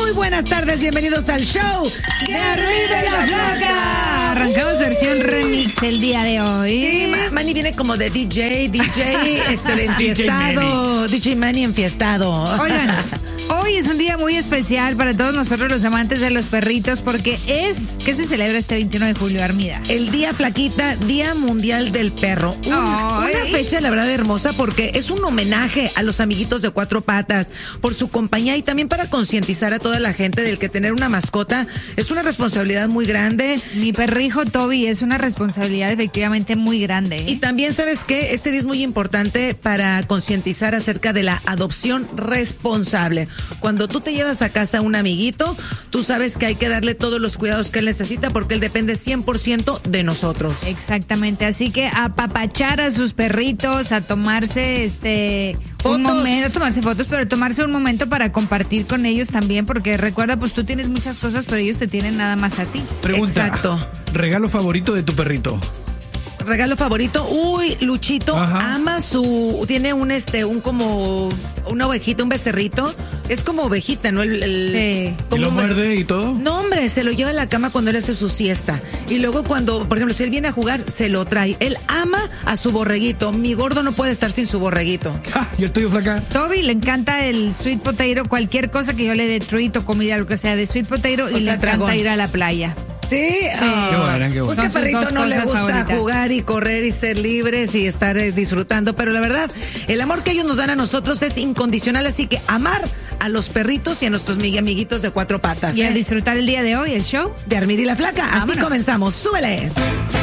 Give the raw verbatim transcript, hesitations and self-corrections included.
Muy buenas tardes, bienvenidos al show de Arriba y la Flaca. Arrancamos versión remix el día de hoy. Sí, Ma- Manny viene como de D J, D J este, de enfiestado, D J Manny enfiestado. Oigan, hoy es un día muy especial para todos nosotros los amantes de los perritos porque es, ¿qué se celebra este veintiuno de julio, Armida? El día Flaquita, Día Mundial del Perro. Un- Ay. una fecha, la verdad, hermosa porque es un homenaje a los amiguitos de cuatro patas por su compañía y también para concientizar a toda la gente del que tener una mascota es una responsabilidad muy grande. Mi perrijo Toby es una responsabilidad efectivamente muy grande. ¿eh? Y también, ¿sabes qué? Este día es muy importante para concientizar acerca de la adopción responsable. Cuando tú te llevas a casa a un amiguito, tú sabes que hay que darle todos los cuidados que él necesita porque él depende cien por ciento de nosotros. Exactamente, así que a apapachar a sus perritos, a tomarse este Fotos. un momento, a tomarse fotos, pero tomarse un momento para compartir con ellos también, porque recuerda, pues tú tienes muchas cosas, pero ellos te tienen nada más a ti. Pregunta. Exacto. ¿Regalo favorito de tu perrito? Regalo favorito, uy, Luchito Ajá. ama su, tiene un este, un como, una ovejita, un becerrito, es como ovejita, ¿no? El, el- Sí. ¿Y como lo un- muerde y todo? No, hombre, se lo lleva a la cama cuando él hace su siesta. Y luego cuando, por ejemplo, si él viene a jugar, se lo trae. Él ama a su borreguito. Mi gordo no puede estar sin su borreguito. Ah, ¿y el tuyo, Flaca? Toby le encanta el sweet potato, cualquier cosa que yo le dé treat o comida, lo que sea de sweet potato, O y sea, le encanta dragón. ir a la playa. Sí. Ah. Qué buena, qué buena. Pues Son que sus perrito dos no le cosas gusta favoritas. jugar y correr y ser libres y estar eh, disfrutando. Pero la verdad, el amor que ellos nos dan a nosotros es incondicional. Así que amar a los perritos y a nuestros mi- amiguitos de cuatro patas. Y a ¿eh? disfrutar el día de hoy, el show. De Armida y la Flaca. Así Vámonos. comenzamos. ¡Súbele!